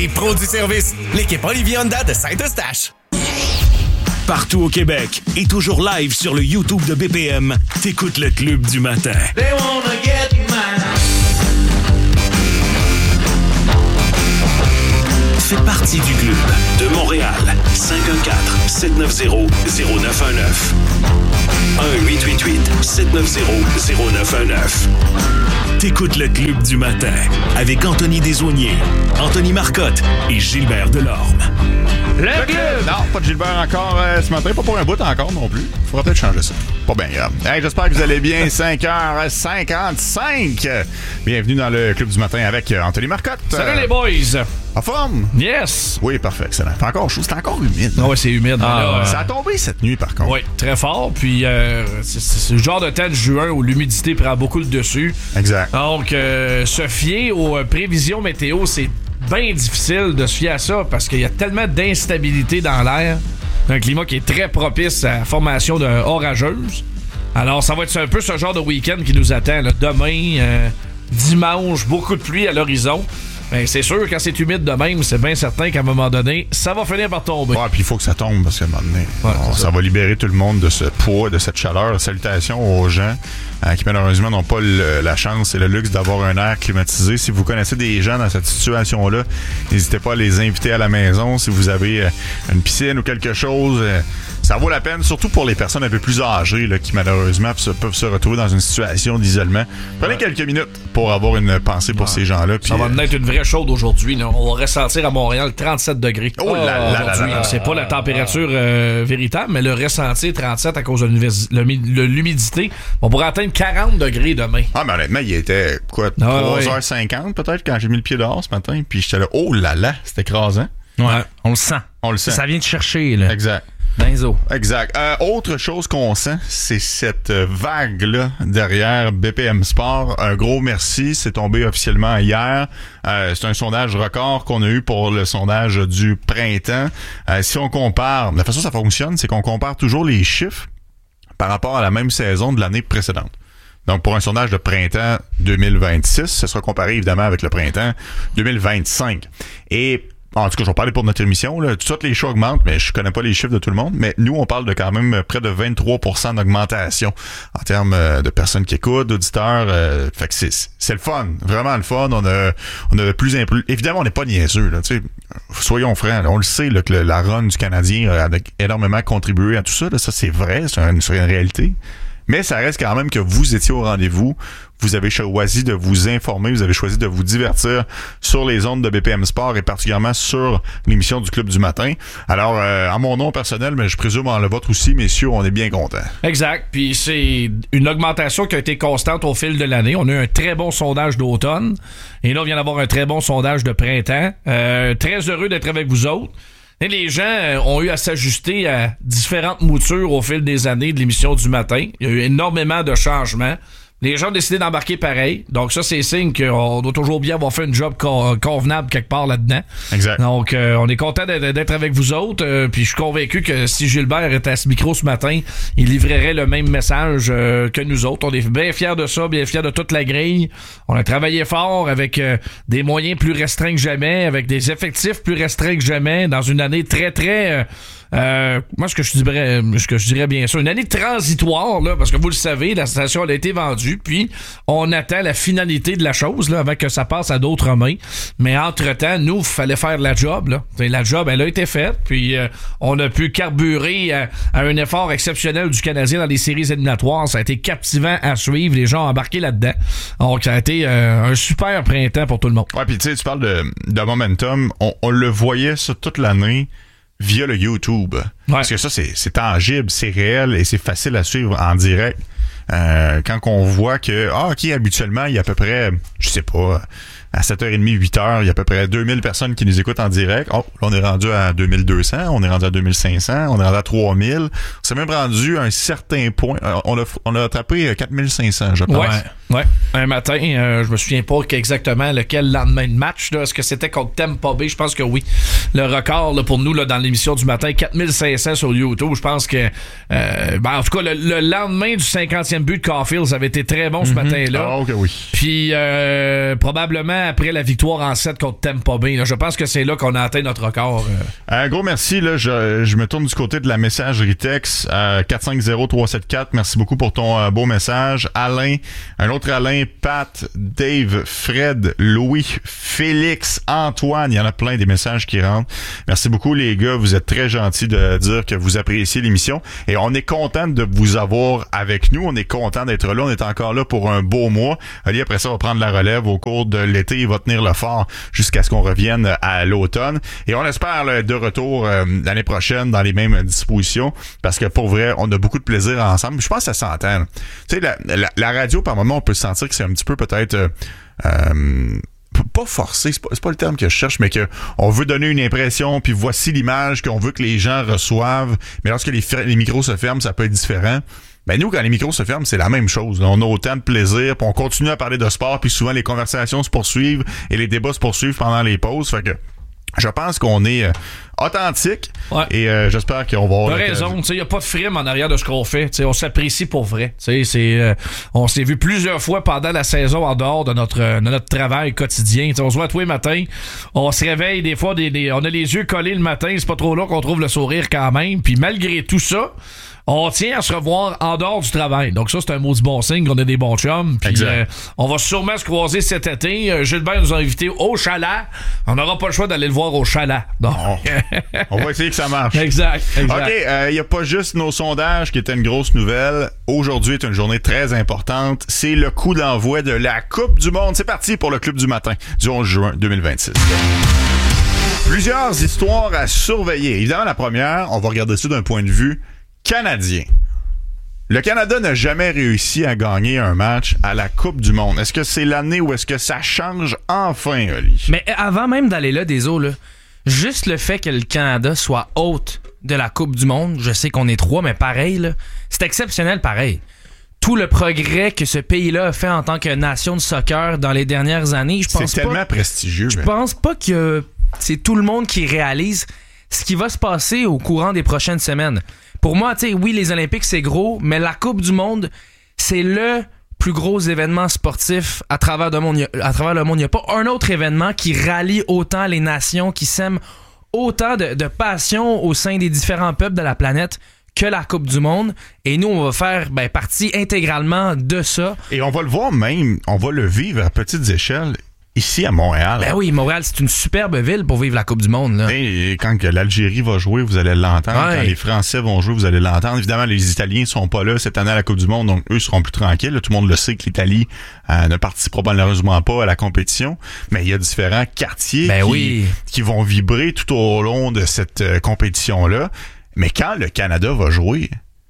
Et pro du service, l'équipe Olivier Honda de Saint-Eustache. Partout au Québec et toujours live sur le YouTube de BPM, t'écoutes le Club du matin. They wanna get mine. Fais partie du club de Montréal. 514-790-0919. 1-888-790-0919. T'écoutes le Club du matin avec Anthony Desaulniers, Anthony Marcotte et Gilbert Delorme. Le club! Non, pas de Gilbert encore ce matin, pas pour un bout encore non plus. Faudra peut-être changer ça. Pas bien grave. Hey, j'espère que vous allez bien. 5h55. Bienvenue dans le Club du matin avec Anthony Marcotte. Salut les boys! En forme? Yes! Oui, parfait, excellent. C'est encore chaud, c'est encore humide. Ah ouais, c'est humide. Ça a tombé cette nuit, par contre. Oui, très fort. Puis c'est le genre de temps de juin où l'humidité prend beaucoup le dessus. Exact. Donc, se fier aux prévisions météo, c'est bien difficile de se fier à ça parce qu'il y a tellement d'instabilité dans l'air. Un climat qui est très propice à la formation orageuse. Alors, ça va être un peu ce genre de week-end qui nous attend. Là. Demain, dimanche, beaucoup de pluie à l'horizon. Ben, c'est sûr, quand c'est humide de même, c'est bien certain qu'à un moment donné, ça va finir par tomber. Ouais, puis il faut que ça tombe parce qu'à un moment donné, ça va libérer tout le monde de ce poids, de cette chaleur. Salutations aux gens qui malheureusement n'ont pas la chance et le luxe d'avoir un air climatisé. Si vous connaissez des gens dans cette situation-là, n'hésitez pas à les inviter à la maison. Si vous avez une piscine ou quelque chose, ça vaut la peine, surtout pour les personnes un peu plus âgées là, qui malheureusement peuvent se retrouver dans une situation d'isolement. Prenez quelques minutes pour avoir une pensée pour ces gens-là. Ça va être une vraie chaude aujourd'hui. Là. On va ressentir à Montréal 37 degrés. Oh là là là là. C'est pas la température véritable, mais le ressenti 37 à cause de l'humidité. On pourrait atteindre 40 degrés demain. Ah, mais honnêtement, il était, 3h50 peut-être quand j'ai mis le pied dehors ce matin. Puis j'étais là, oh là là, c'était écrasant. Ouais, on le sent. On le sent. Ça vient de chercher, là. Exact. Benzo. Exact. Autre chose qu'on sent, c'est cette vague-là derrière BPM Sport. Un gros merci. C'est tombé officiellement hier. C'est un sondage record qu'on a eu pour le sondage du printemps. Si on compare, la façon dont ça fonctionne, c'est qu'on compare toujours les chiffres par rapport à la même saison de l'année précédente. Donc, pour un sondage de printemps 2026, ce sera comparé évidemment avec le printemps 2025. Et en tout cas, je vais parler pour notre émission. Là. Toutes les shows augmentent, mais je connais pas les chiffres de tout le monde. Mais nous, on parle de quand même près de 23% d'augmentation en termes de personnes qui écoutent, d'auditeurs. Fait que c'est le fun, vraiment le fun. On a de plus en plus. Évidemment, on n'est pas niaiseux. Là, soyons francs. Là, on le sait là, que la run du Canadien a énormément contribué à tout ça. Là. Ça, c'est vrai, c'est une réalité. Mais ça reste quand même que vous étiez au rendez-vous. Vous avez choisi de vous informer, vous avez choisi de vous divertir sur les ondes de BPM Sport et particulièrement sur l'émission du Club du matin. Alors, en mon nom personnel, mais je présume en le vôtre aussi, messieurs, on est bien contents. Exact. Puis c'est une augmentation qui a été constante au fil de l'année. On a eu un très bon sondage d'automne et là, on vient d'avoir un très bon sondage de printemps. Très heureux d'être avec vous autres. Et les gens ont eu à s'ajuster à différentes moutures au fil des années de l'émission du matin. Il y a eu énormément de changements. Les gens ont décidé d'embarquer pareil. Donc ça, c'est signe qu'on doit toujours bien avoir fait une job convenable quelque part là-dedans. Exact. Donc, on est content d'être avec vous autres. Puis je suis convaincu que si Gilbert était à ce micro ce matin, il livrerait le même message que nous autres. On est bien fiers de ça, bien fiers de toute la grille. On a travaillé fort avec des moyens plus restreints que jamais, avec des effectifs plus restreints que jamais, dans une année très, très... moi, ce que je dirais bien sûr, une année transitoire, là, parce que vous le savez, la station elle a été vendue, puis on attend la finalité de la chose là, avant que ça passe à d'autres mains. Mais entre-temps, nous, il fallait faire la job. Là. La job, elle a été faite, puis on a pu carburer à un effort exceptionnel du Canadien dans les séries éliminatoires. Ça a été captivant à suivre, les gens ont embarqué là-dedans. Donc, ça a été un super printemps pour tout le monde. Ouais, puis tu sais, tu parles de momentum, on le voyait ça toute l'année via le YouTube. Ouais. Parce que ça, c'est tangible, c'est réel et c'est facile à suivre en direct. Quand on voit que, habituellement, il y a à peu près, je sais pas, à 7h30, 8h, il y a à peu près 2000 personnes qui nous écoutent en direct. Oh, là, on est rendu à 2200, on est rendu à 2500, on est rendu à 3000. On s'est même rendu à un certain point. On a attrapé 4500, je pense. Ouais, un matin, je me souviens pas exactement lequel lendemain de match. Là. Est-ce que c'était contre Tampa Bay? Je pense que oui. Le record là, pour nous là, dans l'émission du matin, 4500 sur YouTube. Je pense que, en tout cas, le lendemain du 50e but de Caulfield, ça avait été très bon ce matin-là. Ah, ok, oui. Puis, probablement après la victoire en 7 contre Tampa Bay. Là, je pense que c'est là qu'on a atteint notre record. Un gros merci. Là, je me tourne du côté de la messagerie texte 450-374. Merci beaucoup pour ton beau message. Alain, un autre Alain, Pat, Dave, Fred, Louis, Félix, Antoine. Il y en a plein des messages qui rentrent. Merci beaucoup les gars. Vous êtes très gentils de dire que vous appréciez l'émission. Et on est content de vous avoir avec nous. On est content d'être là. On est encore là pour un beau mois. Ali, après ça, va prendre la relève au cours de l'été. Il va tenir le fort jusqu'à ce qu'on revienne à l'automne. Et on espère là, de retour l'année prochaine dans les mêmes dispositions. Parce que pour vrai, on a beaucoup de plaisir ensemble. Je pense que ça s'entend. Tu sais, la radio, par moment, on peut sentir que c'est un petit peu peut-être pas forcé, c'est pas le terme que je cherche, mais que on veut donner une impression, puis voici l'image qu'on veut que les gens reçoivent. Mais lorsque les micros se ferment, ça peut être différent. Ben nous, quand les micros se ferment, c'est la même chose. On a autant de plaisir, puis on continue à parler de sport, puis souvent les conversations se poursuivent et les débats se poursuivent pendant les pauses. Fait que je pense qu'on est authentique et j'espère qu'on va avoir t'as raison, il n'y a pas de frime en arrière de ce qu'on fait. T'sais, on s'apprécie pour vrai. On s'est vu plusieurs fois pendant la saison en dehors de notre travail quotidien. T'sais, on se voit tous les matins, on se réveille des fois, on a les yeux collés le matin, c'est pas trop là qu'on trouve le sourire quand même. Puis malgré tout ça, on tient à se revoir en dehors du travail. Donc ça, c'est un maudit bon signe qu'on a des bons chums. Puis on va sûrement se croiser cet été. Gilbert nous a invités au chalet. On n'aura pas le choix d'aller le voir au chalet. Donc... on va essayer que ça marche. Exact. OK, il n'y a pas juste nos sondages qui étaient une grosse nouvelle. Aujourd'hui est une journée très importante. C'est le coup d'envoi de la Coupe du Monde. C'est parti pour le Club du matin du 11 juin 2026. Plusieurs histoires à surveiller. Évidemment, la première, on va regarder ça d'un point de vue canadien. Le Canada n'a jamais réussi à gagner un match à la Coupe du Monde. Est-ce que c'est l'année où est-ce que ça change enfin, Oli? Mais avant même d'aller là, juste le fait que le Canada soit hôte de la Coupe du Monde, je sais qu'on est 3, mais pareil, là, c'est exceptionnel pareil. Tout le progrès que ce pays-là a fait en tant que nation de soccer dans les dernières années, je pense c'est tellement prestigieux. Je pense pas que c'est tout le monde qui réalise ce qui va se passer au courant des prochaines semaines. Pour moi, tu sais, oui, les Olympiques, c'est gros, mais la Coupe du Monde, c'est le plus gros événement sportif à travers le monde. Il n'y a pas un autre événement qui rallie autant les nations, qui sème autant de passion au sein des différents peuples de la planète que la Coupe du Monde. Et nous, on va faire partie intégralement de ça. Et on va le voir même, on va le vivre à petites échelles. Ici à Montréal. Ben oui, Montréal, c'est une superbe ville pour vivre la Coupe du Monde. Là. Et quand l'Algérie va jouer, vous allez l'entendre. Ouais. Quand les Français vont jouer, vous allez l'entendre. Évidemment, les Italiens sont pas là cette année à la Coupe du Monde, donc eux seront plus tranquilles. Tout le monde le sait que l'Italie ne participera malheureusement pas à la compétition. Mais il y a différents quartiers qui vont vibrer tout au long de cette compétition-là. Mais quand le Canada va jouer...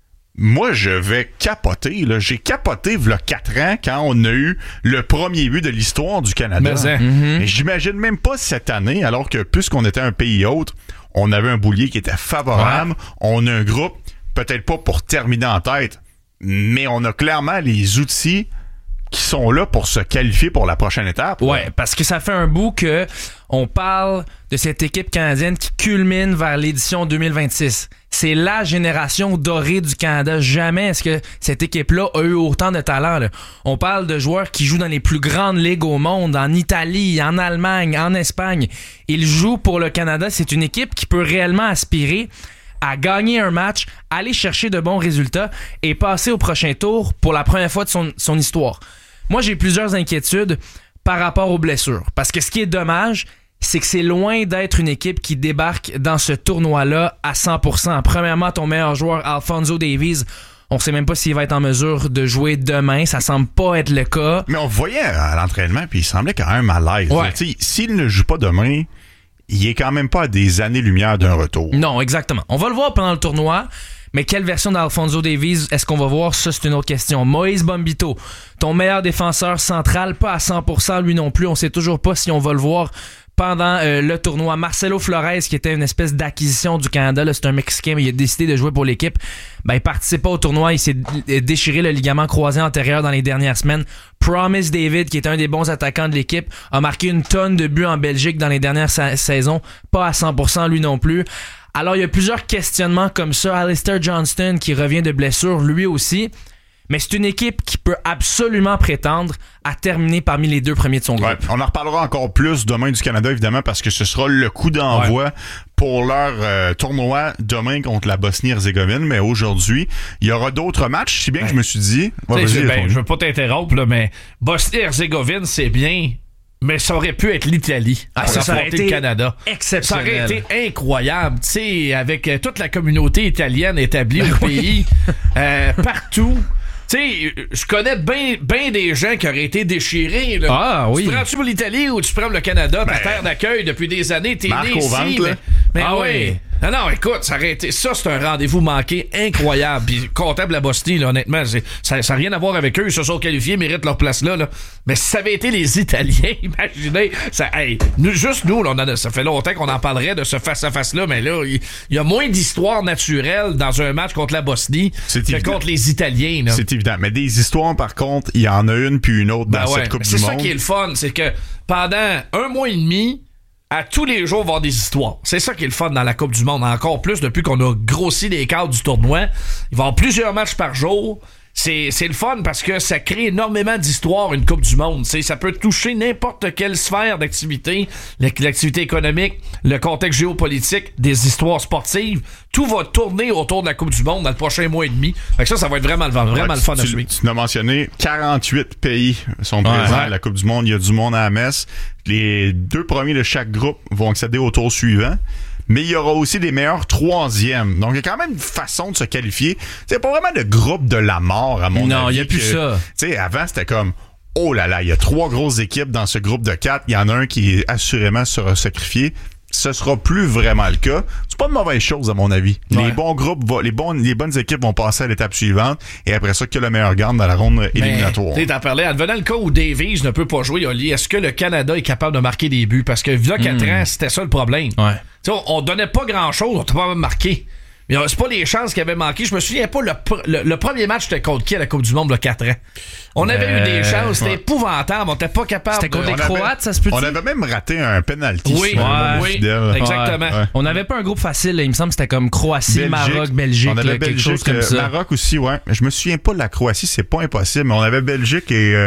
Moi, je vais capoter. Là. J'ai capoté v'là 4 ans quand on a eu le premier but de l'histoire du Canada. Mais j'imagine même pas cette année, alors que puisqu'on était un pays autre, on avait un boulier qui était favorable. Ouais. On a un groupe, peut-être pas pour terminer en tête, mais on a clairement les outils qui sont là pour se qualifier pour la prochaine étape. Ouais, parce que ça fait un bout que on parle de cette équipe canadienne qui culmine vers l'édition 2026. C'est la génération dorée du Canada. Jamais est-ce que cette équipe-là a eu autant de talent. Là. On parle de joueurs qui jouent dans les plus grandes ligues au monde, en Italie, en Allemagne, en Espagne. Ils jouent pour le Canada. C'est une équipe qui peut réellement aspirer à gagner un match, aller chercher de bons résultats et passer au prochain tour pour la première fois de son histoire. Moi, j'ai plusieurs inquiétudes par rapport aux blessures. Parce que ce qui est dommage, c'est que c'est loin d'être une équipe qui débarque dans ce tournoi-là à 100%. Premièrement, ton meilleur joueur, Alphonso Davies, on sait même pas s'il va être en mesure de jouer demain. Ça semble pas être le cas. Mais on voyait à l'entraînement, puis il semblait quand même à l'aise. Ouais. S'il ne joue pas demain, il est quand même pas à des années-lumière d'un retour. Non, exactement. On va le voir pendant le tournoi. Mais quelle version d'Alphonso Davies est-ce qu'on va voir? Ça, c'est une autre question. Moïse Bombito, ton meilleur défenseur central, pas à 100%, lui non plus. On sait toujours pas si on va le voir pendant le tournoi. Marcelo Flores, qui était une espèce d'acquisition du Canada, là, c'est un Mexicain, mais il a décidé de jouer pour l'équipe. Ben, il participe pas au tournoi, il s'est déchiré le ligament croisé antérieur dans les dernières semaines. Promise David, qui est un des bons attaquants de l'équipe, a marqué une tonne de buts en Belgique dans les dernières saisons, pas à 100% lui non plus. Alors, il y a plusieurs questionnements comme ça. Alistair Johnston, qui revient de blessure, lui aussi. Mais c'est une équipe qui peut absolument prétendre à terminer parmi les 2 premiers de son groupe. Ouais, on en reparlera encore plus demain du Canada, évidemment, parce que ce sera le coup d'envoi pour leur tournoi demain contre la Bosnie-Herzégovine. Mais aujourd'hui, il y aura d'autres matchs, si bien que je me suis dit... je veux pas t'interrompre, là, mais Bosnie-Herzégovine, c'est bien... Mais ça aurait pu être l'Italie. Ça aurait été le Canada. Exceptionnel. Ça aurait été incroyable. Tu sais, avec toute la communauté italienne établie au pays, partout. Tu sais, je connais bien des gens qui auraient été déchirés. Là. Ah oui. Tu prends-tu pour l'Italie ou tu prends le Canada, ta terre d'accueil depuis des années, t'es né ici. Mais oui. Non, écoute, ça aurait été... Ça, c'est un rendez-vous manqué incroyable. Puis, comptable la Bosnie, là, honnêtement, ça n'a rien à voir avec eux. Ils se sont qualifiés, méritent leur place là. Mais si ça avait été les Italiens, imaginez... Ça fait longtemps qu'on en parlerait de ce face-à-face-là, mais là, il y a moins d'histoire naturelle dans un match contre la Bosnie que contre les Italiens. Là. C'est évident. Mais des histoires, par contre, il y en a une puis une autre dans cette Coupe du Monde. C'est ça qui est le fun. C'est que pendant 1 mois et demi... À tous les jours, il va y avoir des histoires. C'est ça qui est le fun dans la Coupe du Monde. Encore plus depuis qu'on a grossi les cadres du tournoi. Il va y avoir plusieurs matchs par jour. C'est le fun parce que ça crée énormément d'histoires, une Coupe du Monde. T'sais, ça peut toucher n'importe quelle sphère d'activité, l'activité économique, le contexte géopolitique, des histoires sportives. Tout va tourner autour de la Coupe du Monde dans le prochain mois et demi. Fait que ça va être vraiment le fun à suivre. Tu l'as mentionné, 48 pays sont présents à la Coupe du Monde. Il y a du monde à la messe. Les 2 premiers de chaque groupe vont accéder au tour suivant. Mais il y aura aussi des meilleurs 3e. Donc, il y a quand même une façon de se qualifier. C'est pas vraiment le groupe de la mort, à mon avis. Non, il n'y a plus ça. Tu sais, avant, c'était comme, oh là là, il y a 3 grosses équipes dans ce groupe de 4. Il y en a un qui, assurément, sera sacrifié. Ce sera plus vraiment le cas. C'est pas de mauvaise chose, à mon avis. Ouais. Les bons groupes, les bonnes équipes vont passer à l'étape suivante. Et après ça, que le meilleur garde dans la ronde éliminatoire. Tu t'en parlais. Advenant le cas où Davies ne peut pas jouer, Oli, est-ce que le Canada est capable de marquer des buts? Parce que, il y a 4 ans, c'était ça le problème. Ouais. T'sais, on donnait pas grand-chose, on t'a pas marqué. Mais c'est pas les chances qui avaient manqué. Je me souviens pas, le premier match, c'était contre qui à la Coupe du Monde, il y a 4 ans? On avait eu des chances, c'était épouvantable, on était pas capable. C'était contre les Croates, ça se peut-tu? On avait même raté un penalty. Oui, exactement. Ouais. On n'avait pas un groupe facile, là, il me semble que c'était comme Croatie, Belgique, Maroc, Belgique, on avait quelque chose comme ça. Maroc aussi, ouais. Je me souviens pas de la Croatie, c'est pas impossible, mais on avait Belgique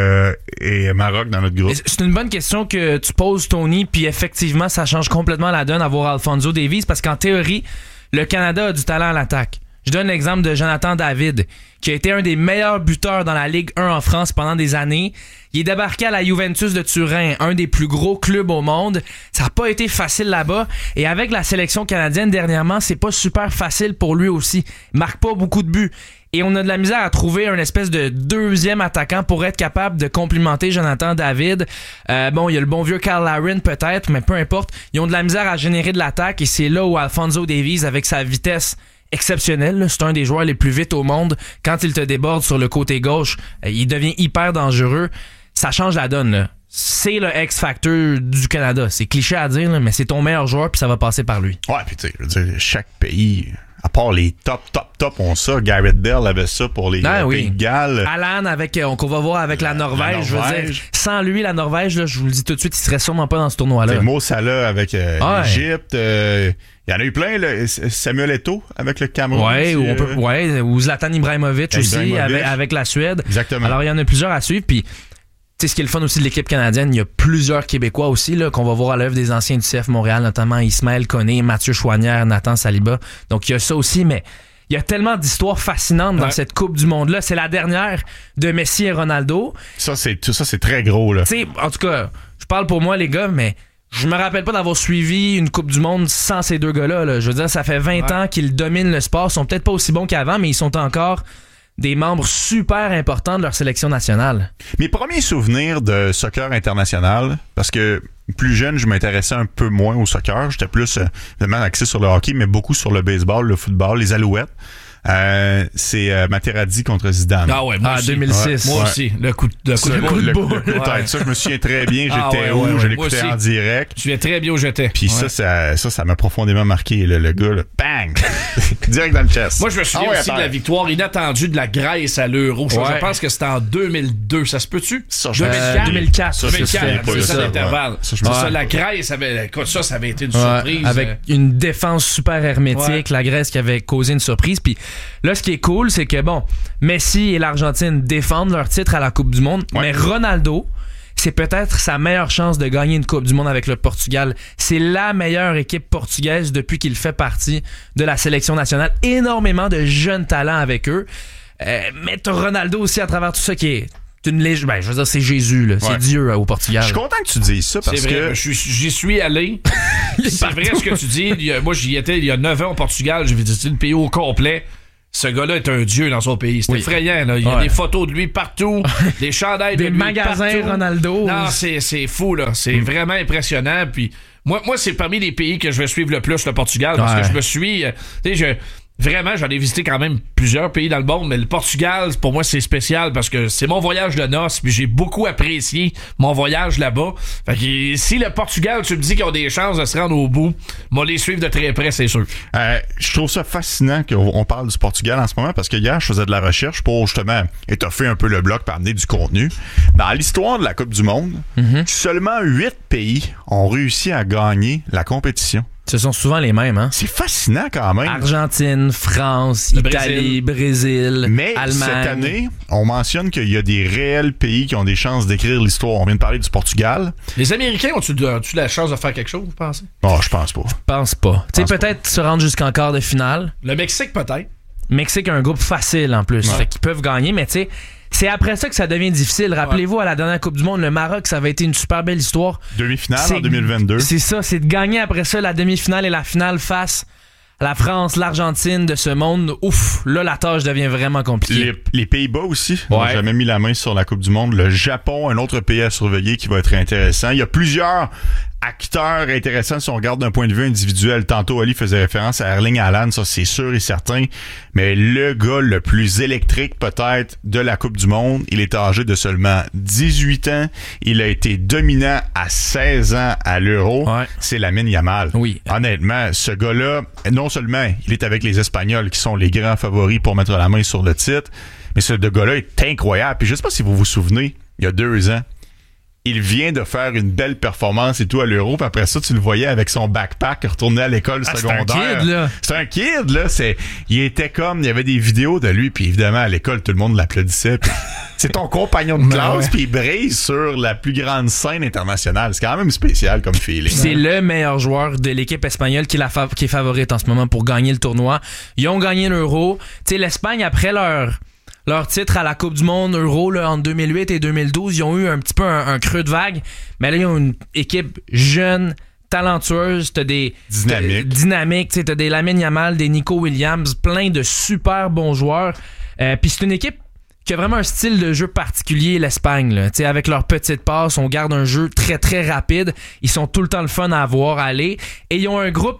et Maroc dans notre groupe. C'est une bonne question que tu poses, Tony, puis effectivement, ça change complètement la donne à voir Alphonso Davies, parce qu'en théorie, le Canada a du talent à l'attaque. Je donne l'exemple de Jonathan David, qui a été un des meilleurs buteurs dans la Ligue 1 en France pendant des années. Il est débarqué à la Juventus de Turin, un des plus gros clubs au monde. Ça n'a pas été facile là-bas. Et avec la sélection canadienne dernièrement, c'est pas super facile pour lui aussi. Il marque pas beaucoup de buts. Et on a de la misère à trouver un espèce de 2e attaquant pour être capable de complimenter Jonathan David. Il y a le bon vieux Carl Larin peut-être, mais peu importe. Ils ont de la misère à générer de l'attaque et c'est là où Alphonso Davies, avec sa vitesse exceptionnelle, c'est un des joueurs les plus vite au monde. Quand il te déborde sur le côté gauche, il devient hyper dangereux. Ça change la donne, là. C'est le X-Factor du Canada. C'est cliché à dire, là, mais c'est ton meilleur joueur puis ça va passer par lui. Ouais, puis tu sais, je veux dire, chaque pays... À part les top ont ça. Gareth Bale avait ça pour les Pays de Galles. Alan, qu'on va voir avec la Norvège, je veux dire. Sans lui, la Norvège, là, je vous le dis tout de suite, il serait sûrement pas dans ce tournoi-là. Mo Salah avec l'Égypte. Il y en a eu plein. Là. Samuel Eto'o avec le Cameroun. Ou Zlatan Ibrahimovic aussi avec la Suède. Exactement. Alors, il y en a plusieurs à suivre. Puis, tu sais, ce qui est le fun aussi de l'équipe canadienne, il y a plusieurs Québécois aussi là, qu'on va voir à l'œuvre des anciens du CF Montréal, notamment Ismaël Koné, Mathieu Chouanière, Nathan Saliba. Donc, il y a ça aussi, mais il y a tellement d'histoires fascinantes dans cette Coupe du Monde-là. C'est la dernière de Messi et Ronaldo. Ça, c'est très gros, là. Tu sais, en tout cas, je parle pour moi, les gars, mais je me rappelle pas d'avoir suivi une Coupe du Monde sans ces 2 gars-là. Là. Je veux dire, ça fait 20 ans qu'ils dominent le sport. Ils sont peut-être pas aussi bons qu'avant, mais ils sont encore des membres super importants de leur sélection nationale. Mes premiers souvenirs de soccer international, parce que plus jeune, je m'intéressais un peu moins au soccer. J'étais plus évidemment axé sur le hockey, mais beaucoup sur le baseball, le football, les Alouettes. C'est Materazzi contre Zidane. Ah ouais, moi aussi. 2006. Moi aussi. Le coup de boule. Le tête. Ça, je me souviens très bien. J'étais ouais, je moi l'écoutais aussi. en direct. Tu es très bien où j'étais. Puis ça m'a profondément marqué. Le gars, là, bang! Direct dans le chest. Moi, je me souviens aussi de la victoire inattendue de la Grèce à l'Euro. Je pense que c'était en 2002. Ça se peut-tu? Ça, 2004. Ça, c'est ça l'intervalle. Ouais. C'est ça, la Grèce avait... Écoute, ça avait été une surprise. Avec une défense super hermétique, la Grèce qui avait causé une surprise. Puis là, ce qui est cool, c'est que, bon, Messi et l'Argentine défendent leur titre à la Coupe du Monde, mais Ronaldo, c'est peut-être sa meilleure chance de gagner une Coupe du Monde avec le Portugal. C'est la meilleure équipe portugaise depuis qu'il fait partie de la sélection nationale. Énormément de jeunes talents avec eux. Mais t'as Ronaldo aussi à travers tout ça qui est une légende. Ben, je veux dire, c'est Jésus, là. C'est Dieu au Portugal. Je suis content que tu dises ça parce que... J'y suis allé. C'est vrai ce que tu dis. Moi, j'y étais il y a 9 ans au Portugal. J'ai visité le pays au complet. Ce gars-là est un dieu dans son pays. C'est effrayant, là. Il y a des photos de lui partout, des chandails de lui magasins partout. Ronaldo. Non, c'est fou, là. C'est vraiment impressionnant. Puis moi, c'est parmi les pays que je vais suivre le plus, le Portugal, parce que je me suis... Vraiment, j'en ai visité quand même plusieurs pays dans le monde, mais le Portugal, pour moi, c'est spécial parce que c'est mon voyage de noces, puis j'ai beaucoup apprécié mon voyage là-bas. Fait que si le Portugal, tu me dis qu'ils ont des chances de se rendre au bout, on va les suivre de très près, c'est sûr. Je trouve ça fascinant qu'on parle du Portugal en ce moment parce que hier, je faisais de la recherche pour justement étoffer un peu le bloc pour amener du contenu. Dans l'histoire de la Coupe du Monde, seulement 8 pays ont réussi à gagner la compétition. Ce sont souvent les mêmes, hein? C'est fascinant quand même. Argentine, France, Italie, Brésil, mais Allemagne. Cette année, on mentionne qu'il y a des réels pays qui ont des chances d'écrire l'histoire. On vient de parler du Portugal. Les Américains ont-tu la chance de faire quelque chose, vous pensez? Oh, je pense pas. Je pense pas. Tu sais, peut-être se rendre jusqu'en quart de finale. Le Mexique, peut-être. Mexique a un groupe facile en plus. Fait qu'ils peuvent gagner, mais tu sais, c'est après ça que ça devient difficile. Rappelez-vous, à la dernière Coupe du Monde, le Maroc, ça avait été une super belle histoire. Demi-finale en 2022. C'est ça, c'est de gagner après ça la demi-finale et la finale face à la France, l'Argentine de ce monde. Ouf, là, la tâche devient vraiment compliquée. Les Pays-Bas aussi n'ont jamais mis la main sur la Coupe du Monde. Le Japon, un autre pays à surveiller qui va être intéressant. Il y a plusieurs acteur intéressant si on regarde d'un point de vue individuel. Tantôt, Ali faisait référence à Erling Haaland, ça c'est sûr et certain. Mais le gars le plus électrique peut-être de la Coupe du Monde, il est âgé de seulement 18 ans. Il a été dominant à 16 ans à l'Euro. C'est Lamine Yamal. Oui. Honnêtement, ce gars-là, non seulement il est avec les Espagnols qui sont les grands favoris pour mettre la main sur le titre, mais ce gars-là est incroyable. Puis je sais pas si vous vous souvenez, il y a 2 ans, il vient de faire une belle performance et tout à l'Euro, puis après ça, tu le voyais avec son backpack retourné à l'école secondaire. C'est un kid, là. Il était comme, il y avait des vidéos de lui, puis évidemment, à l'école, tout le monde l'applaudissait. C'est ton compagnon de classe, puis il brise sur la plus grande scène internationale. C'est quand même spécial comme feeling. C'est le meilleur joueur de l'équipe espagnole qui est favorite en ce moment pour gagner le tournoi. Ils ont gagné l'Euro. Tu sais, l'Espagne, après leur titre à la Coupe du Monde Euro là, en 2008 et 2012, ils ont eu un petit peu un creux de vague. Mais là, ils ont une équipe jeune, talentueuse. T'as des dynamiques. T'as des Lamine Yamal, des Nico Williams, plein de super bons joueurs. Puis c'est une équipe qui a vraiment un style de jeu particulier, l'Espagne. Là. Avec leurs petites passes, on garde un jeu très, très rapide. Ils sont tout le temps le fun à voir aller. Et ils ont un groupe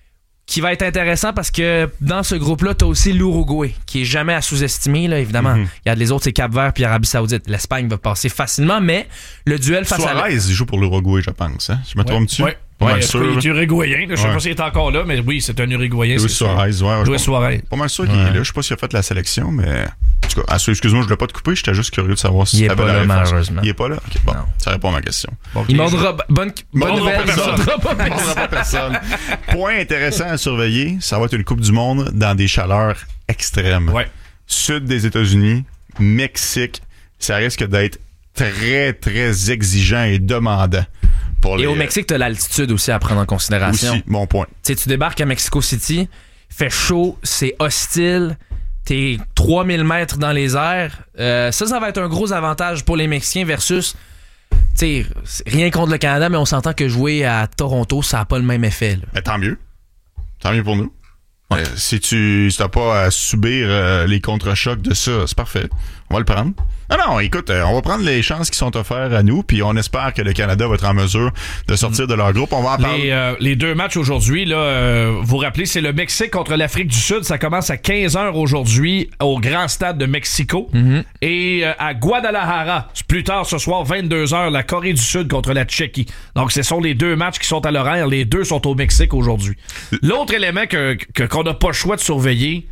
qui va être intéressant parce que dans ce groupe-là, t'as aussi l'Uruguay, qui est jamais à sous-estimer, là, évidemment. Il y a les autres, c'est Cap-Vert puis Arabie Saoudite. L'Espagne va passer facilement, mais le duel face à... Suarez, il joue pour l'Uruguay, je pense. Hein? Je me trompe-tu? Il est uruguayen. Je sais pas s'il est encore là, mais oui, c'est un Uruguayen. Luis Suarez, Luis Suarez. Pas mal sûr qu'il est là. Je sais pas s'il a fait la sélection, mais... En tout cas, excuse-moi, je voulais pas te couper. J'étais juste curieux de savoir si il est pas là, malheureusement. Il est pas là? Ok, bon. Ça répond à ma question. Il mordra... Bonne nouvelle, il mordra pas personne. Point intéressant à surveiller, ça va être une Coupe du Monde dans des chaleurs extrêmes. Sud des États-Unis, Mexique, ça risque d'être très, très exigeant et demandant. Et au Mexique, t'as l'altitude aussi à prendre en considération. Aussi, bon point. Tu débarques à Mexico City, fait chaud, c'est hostile, t'es 3000 mètres dans les airs. Ça va être un gros avantage pour les Mexicains versus... T'sais, rien contre le Canada, mais on s'entend que jouer à Toronto, ça n'a pas le même effet. Mais tant mieux. Tant mieux pour nous. Si t'as pas à subir les contre-chocs de ça, c'est parfait. On va le prendre. Non, écoute, on va prendre les chances qui sont offertes à nous, puis on espère que le Canada va être en mesure de sortir de leur groupe. On va en parler. Les 2 matchs aujourd'hui, là, vous vous rappelez, c'est le Mexique contre l'Afrique du Sud. Ça commence à 15h aujourd'hui au Grand Stade de Mexico. Et à Guadalajara, plus tard ce soir, 22h, la Corée du Sud contre la Tchéquie. Donc, ce sont les 2 matchs qui sont à l'horaire. Les 2 sont au Mexique aujourd'hui. L'autre élément qu'on n'a pas le choix de surveiller,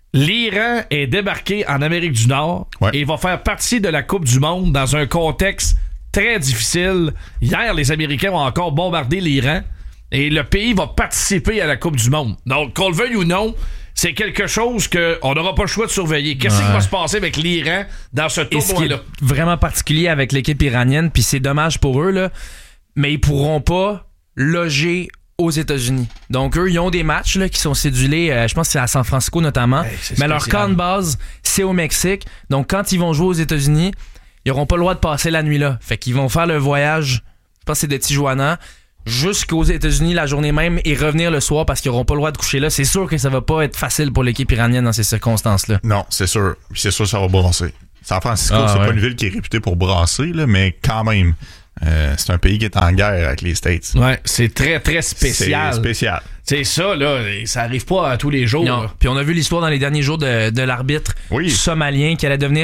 l'Iran est débarqué en Amérique du Nord et va faire partie de la Coupe du Monde dans un contexte très difficile. Hier, les Américains ont encore bombardé l'Iran et le pays va participer à la Coupe du Monde. Donc, qu'on le veuille ou non, c'est quelque chose qu'on n'aura pas le choix de surveiller. Qu'est-ce qui va se passer avec l'Iran dans ce tournoi-là? Ce qui est vraiment particulier avec l'équipe iranienne, puis c'est dommage pour eux, là, mais ils pourront pas loger aux États-Unis. Donc, eux, ils ont des matchs là, qui sont cédulés, je pense que c'est à San Francisco notamment, mais leur camp de base, c'est au Mexique. Donc, quand ils vont jouer aux États-Unis, ils n'auront pas le droit de passer la nuit là. Fait qu'ils vont faire le voyage, je pense que c'est de Tijuana, jusqu'aux États-Unis la journée même et revenir le soir parce qu'ils n'auront pas le droit de coucher là. C'est sûr que ça va pas être facile pour l'équipe iranienne dans ces circonstances-là. Non, c'est sûr. C'est sûr que ça va brasser. San Francisco, c'est pas une ville qui est réputée pour brasser, là, mais quand même... c'est un pays qui est en guerre avec les States. Ouais, c'est très, très spécial. C'est spécial. C'est ça, là, ça arrive pas à tous les jours. Non. Puis on a vu l'histoire dans les derniers jours de l'arbitre somalien qui allait devenir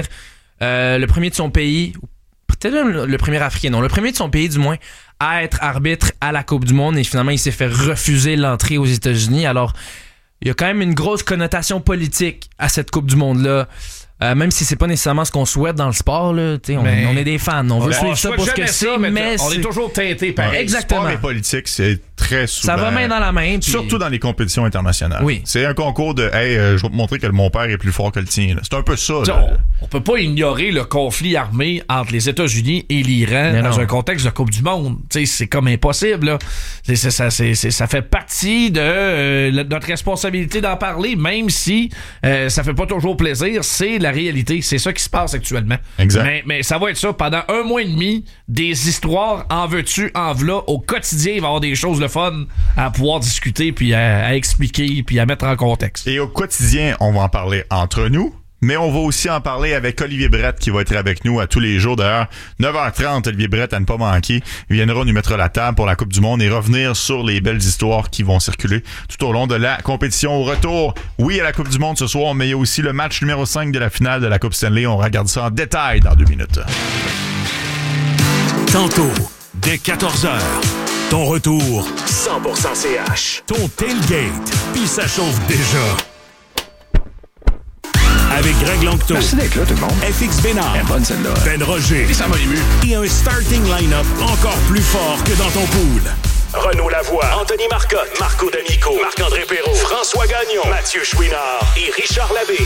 le premier de son pays, peut-être le premier africain, non, le premier de son pays du moins, à être arbitre à la Coupe du Monde et finalement il s'est fait refuser l'entrée aux États-Unis. Alors, il y a quand même une grosse connotation politique à cette Coupe du Monde-là. Même si c'est pas nécessairement ce qu'on souhaite dans le sport, là, on est des fans, on veut suivre ça pour ce que c'est, mais on est toujours teinté par exactement. Le sport et politique, c'est très souvent. Ça va main dans la main. Puis... Surtout dans les compétitions internationales. Oui. C'est un concours de je vais te montrer que mon père est plus fort que le tien. Là. C'est un peu ça. On peut pas ignorer le conflit armé entre les États-Unis et l'Iran dans un contexte de Coupe du Monde. C'est comme impossible. Là. Ça fait partie de notre responsabilité d'en parler, même si ça fait pas toujours plaisir. C'est la réalité. C'est ça qui se passe actuellement. Exact. Mais ça va être ça. Pendant 1 mois et demi, des histoires en veux-tu, en v'là. Au quotidien, il va y avoir des choses le fun à pouvoir discuter, puis à expliquer, puis à mettre en contexte. Et au quotidien, on va en parler entre nous, mais on va aussi en parler avec Olivier Brett qui va être avec nous à tous les jours. D'ailleurs, 9h30, Olivier Brett à ne pas manquer. Il viendra nous mettre la table pour la Coupe du Monde et revenir sur les belles histoires qui vont circuler tout au long de la compétition. Au retour, oui, à la Coupe du Monde ce soir, mais il y a aussi le match numéro 5 de la finale de la Coupe Stanley. On regarde ça en détail dans 2 minutes. Tantôt, dès 14h, ton retour 100% CH. Ton tailgate, puis ça chauffe déjà. Avec Greg Lanctot. Merci d'être là, tout le monde. FX Bénard. Bonne celle-là. Ben Roger. Ça m'a ému. Et un starting line-up encore plus fort que dans ton pool. Renaud Lavoie, Anthony Marcotte, Marco D'Amico, Marc-André Perrault, François Gagnon, Mathieu Chouinard et Richard Labbé.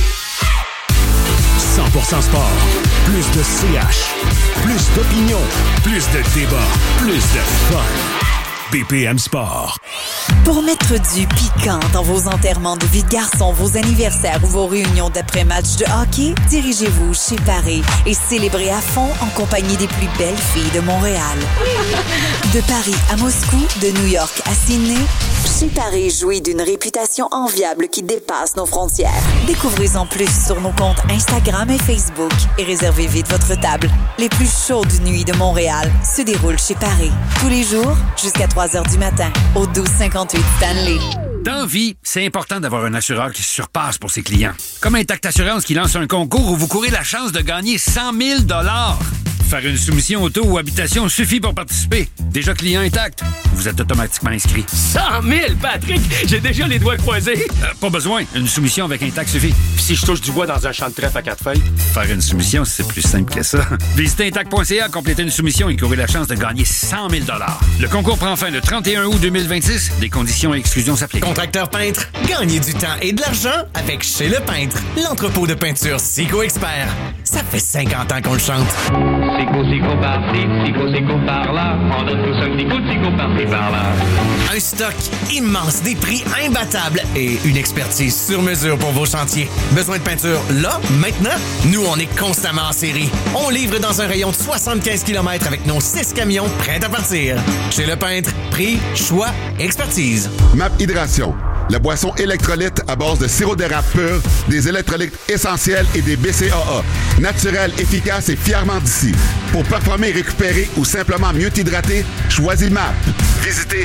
100% sport. Plus de CH. Plus d'opinion. Plus de débat. Plus de fun. BPM Sport. Pour mettre du piquant dans vos enterrements de vie de garçon, vos anniversaires ou vos réunions d'après-match de hockey, dirigez-vous chez Paris et célébrez à fond en compagnie des plus belles filles de Montréal. De Paris à Moscou, de New York à Sydney, chez Paris jouit d'une réputation enviable qui dépasse nos frontières. Découvrez-en plus sur nos comptes Instagram et Facebook et réservez vite votre table. Les plus chaudes nuits de Montréal se déroulent chez Paris. Tous les jours, jusqu'à 3h du matin, au 1258 Stanley. Dans vie, c'est important d'avoir un assureur qui se surpasse pour ses clients. Comme Intact Assurance qui lance un concours où vous courez la chance de gagner 100 000 $. Faire une soumission auto ou habitation suffit pour participer. Déjà client Intact, vous êtes automatiquement inscrit. 100 000, Patrick! J'ai déjà les doigts croisés. Pas besoin, une soumission avec Intact suffit. Puis si je touche du bois dans un champ de trèfle à 4 feuilles? Faire une soumission, c'est plus simple que ça. Visitez Intact.ca, complétez une soumission et courez la chance de gagner 100 000 $. Le concours prend fin le 31 août 2026. Des conditions et exclusions s'appliquent. Contracteur peintre, gagnez du temps et de l'argent avec Chez Le Peintre, l'entrepôt de peinture Sico Expert. Ça fait 50 ans qu'on le chante. Sico par-ci, Sico par-là. On donne tous un petit coup de Sico par-ci, par-là. Un stock immense, des prix imbattables et une expertise sur mesure pour vos chantiers. Besoin de peinture là, maintenant? Nous, on est constamment en série. On livre dans un rayon de 75 km avec nos 6 camions prêts à partir. Chez Le Peintre, prix, choix, expertise. MAP Hydration. la boisson électrolyte à base de sirop d'érable pur, des électrolytes essentiels et des BCAA. Naturel, efficace et fièrement d'ici. Pour performer, récupérer ou simplement mieux t'hydrater, choisis MAP. Visitez